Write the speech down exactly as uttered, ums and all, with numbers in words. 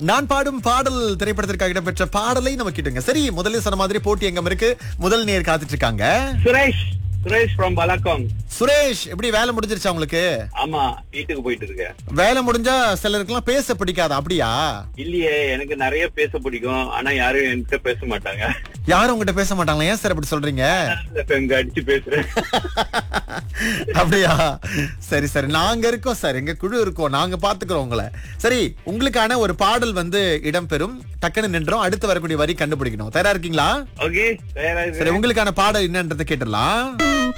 நான் பாடும் பாடல் திரைப்படத்திற்காக இடம்பெற்ற பாடலை நம்ம கிட்டுங்க. சரி, முதல்ல சொன்ன மாதிரி போட்டி எங்கம் இருக்கு. முதல் நேர் காத்துட்டு இருக்காங்க. சுரேஷ் சுரேஷ் ஃப்ரம் பலக்கம். சுரேஷ், எப்படி வேலை முடிஞ்சிருச்சா உங்களுக்கு? ஆமா, வீட்டுக்கு போயிட்டு இருக்கேன். வேலை முடிஞ்சா சிலருக்குலாம் பேச பிடிக்காது, அப்படியா? இல்லையே, எனக்கு நிறைய பேச பிடிக்கும். ஆனா யாரும் என்கிட்ட பேச மாட்டாங்க. யாரும் உங்ககிட்ட பேச மாட்டாங்களா? ஏன் சார் அப்படி சொல்றீங்க? எங்க அடிச்சு பேசுறேன். அப்படியா? சரி சரி, நாங்க இருக்கோம் சார், எங்க குழு இருக்கோம், நாங்க பாத்துக்கிறோம் உங்களை. சரி, உங்களுக்கான ஒரு பாடல் வந்து இடம்பெறும். டக்குன்னு நின்றோம். அடுத்து வரக்கூடிய வரி கண்டுபிடிக்கணும். தயாரா இருக்கீங்களா? ஓகே, தயாரா சரி, இருக்கு. உங்களுக்கான பாடல் என்னன்றதை கேட்டுடலாம்.